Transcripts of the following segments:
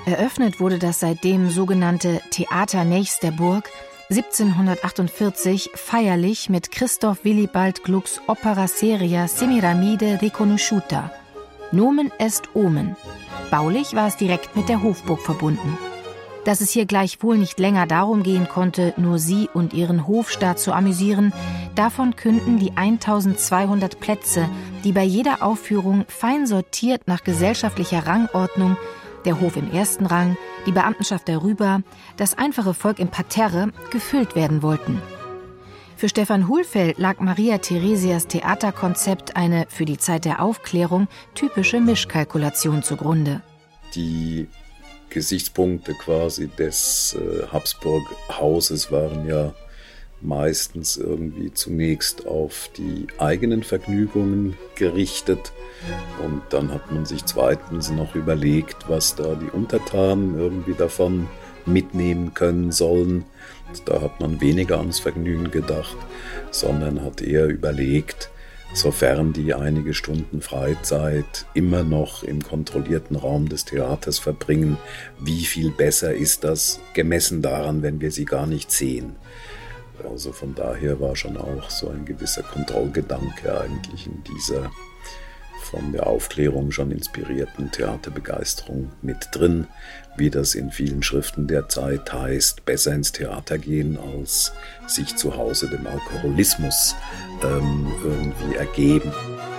Eröffnet wurde das seitdem sogenannte Theater nächster Burg 1748 feierlich mit Christoph Willibald Glucks Opera seria Semiramide riconosciuta. Nomen est omen. Baulich war es direkt mit der Hofburg verbunden. Dass es hier gleichwohl nicht länger darum gehen konnte, nur sie und ihren Hofstaat zu amüsieren, davon künden die 1200 Plätze, die bei jeder Aufführung fein sortiert nach gesellschaftlicher Rangordnung, der Hof im ersten Rang, die Beamtenschaft darüber, das einfache Volk im Parterre, gefüllt werden wollten. Für Stefan Hulfeld lag Maria Theresias Theaterkonzept eine für die Zeit der Aufklärung typische Mischkalkulation zugrunde. Die Gesichtspunkte quasi des Habsburg-Hauses waren ja meistens irgendwie zunächst auf die eigenen Vergnügungen gerichtet und dann hat man sich zweitens noch überlegt, was da die Untertanen irgendwie davon mitnehmen können sollen. Da hat man weniger ans Vergnügen gedacht, sondern hat eher überlegt, sofern die einige Stunden Freizeit immer noch im kontrollierten Raum des Theaters verbringen, wie viel besser ist das, gemessen daran, wenn wir sie gar nicht sehen. Also von daher war schon auch so ein gewisser Kontrollgedanke eigentlich in dieser von der Aufklärung schon inspirierten Theaterbegeisterung mit drin, wie das in vielen Schriften der Zeit heißt, besser ins Theater gehen, als sich zu Hause dem Alkoholismus irgendwie ergeben.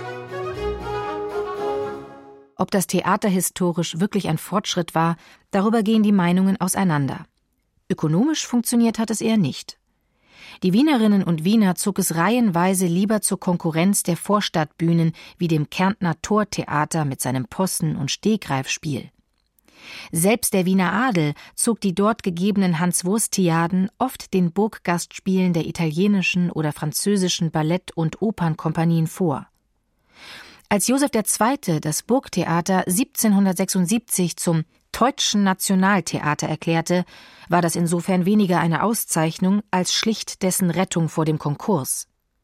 Ob das Theater historisch wirklich ein Fortschritt war, darüber gehen die Meinungen auseinander. Ökonomisch funktioniert hat es eher nicht. Die Wienerinnen und Wiener zog es reihenweise lieber zur Konkurrenz der Vorstadtbühnen wie dem Kärntner Tortheater mit seinem Possen- und Stegreifspiel. Selbst der Wiener Adel zog die dort gegebenen Hanswurstiaden oft den Burggastspielen der italienischen oder französischen Ballett- und Opernkompanien vor. Als Joseph II. Das Burgtheater 1776 zum Teutschen Nationaltheater erklärte, war das insofern weniger eine Auszeichnung als schlicht dessen Rettung vor dem Konkurs.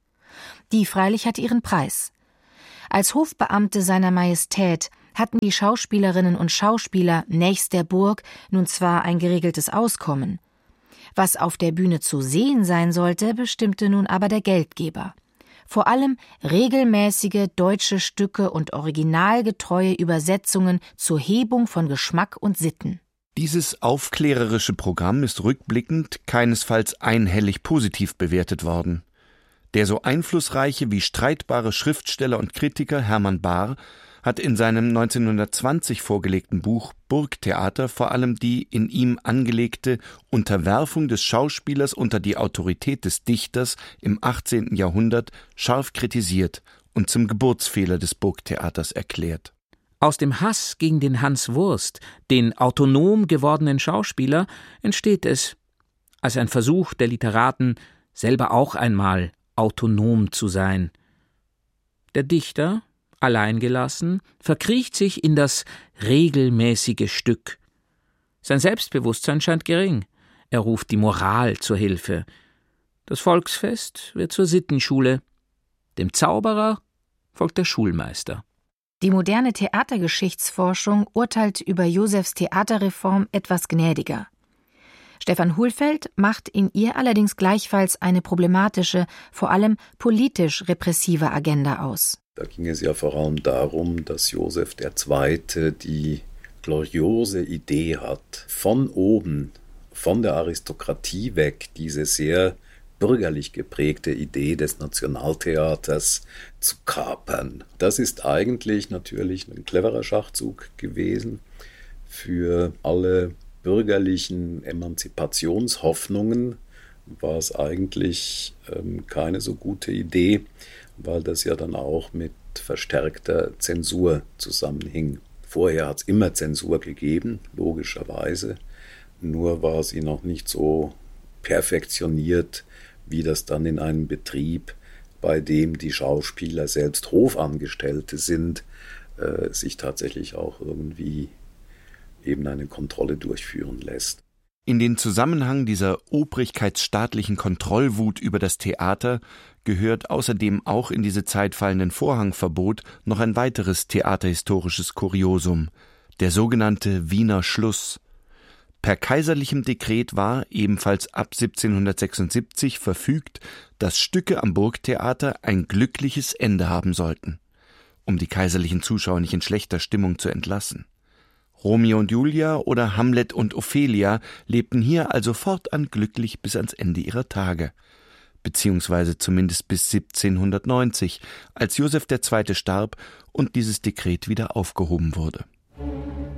Die freilich hatte ihren Preis. Als Hofbeamte seiner Majestät hatten die Schauspielerinnen und Schauspieler nächst der Burg nun zwar ein geregeltes Auskommen. Was auf der Bühne zu sehen sein sollte, bestimmte nun aber der Geldgeber. Vor allem regelmäßige deutsche Stücke und originalgetreue Übersetzungen zur Hebung von Geschmack und Sitten. Dieses aufklärerische Programm ist rückblickend keinesfalls einhellig positiv bewertet worden. Der so einflussreiche wie streitbare Schriftsteller und Kritiker Hermann Bahr hat in seinem 1920 vorgelegten Buch Burgtheater vor allem die in ihm angelegte Unterwerfung des Schauspielers unter die Autorität des Dichters im 18. Jahrhundert scharf kritisiert und zum Geburtsfehler des Burgtheaters erklärt. Aus dem Hass gegen den Hanswurst, den autonom gewordenen Schauspieler, entsteht es, als ein Versuch der Literaten, selber auch einmal autonom zu sein. Der Dichter, alleingelassen, verkriecht sich in das regelmäßige Stück. Sein Selbstbewusstsein scheint gering. Er ruft die Moral zur Hilfe. Das Volksfest wird zur Sittenschule. Dem Zauberer folgt der Schulmeister. Die moderne Theatergeschichtsforschung urteilt über Josephs Theaterreform etwas gnädiger. Stefan Hulfeld macht in ihr allerdings gleichfalls eine problematische, vor allem politisch repressive Agenda aus. Da ging es ja vor allem darum, dass Joseph II. Die gloriose Idee hat, von oben, von der Aristokratie weg, diese sehr bürgerlich geprägte Idee des Nationaltheaters zu kapern. Das ist eigentlich natürlich ein cleverer Schachzug gewesen für alle bürgerlichen Emanzipationshoffnungen, war es eigentlich keine so gute Idee, weil das ja dann auch mit verstärkter Zensur zusammenhing. Vorher hat es immer Zensur gegeben, logischerweise, nur war sie noch nicht so perfektioniert, wie das dann in einem Betrieb, bei dem die Schauspieler selbst Hofangestellte sind, sich tatsächlich auch irgendwie eben eine Kontrolle durchführen lässt. In den Zusammenhang dieser obrigkeitsstaatlichen Kontrollwut über das Theater gehört außerdem auch in diese Zeit fallenden Vorhangverbot noch ein weiteres theaterhistorisches Kuriosum, der sogenannte Wiener Schluss. Per kaiserlichem Dekret war, ebenfalls ab 1776, verfügt, dass Stücke am Burgtheater ein glückliches Ende haben sollten, um die kaiserlichen Zuschauer nicht in schlechter Stimmung zu entlassen. Romeo und Julia oder Hamlet und Ophelia lebten hier also fortan glücklich bis ans Ende ihrer Tage, beziehungsweise zumindest bis 1790, als Joseph II. Starb und dieses Dekret wieder aufgehoben wurde.